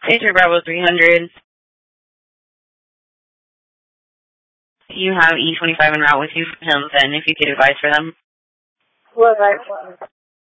Pacer Bravo 300. You have E25 en route with you for Hamilton, if you could advise for them. What advice?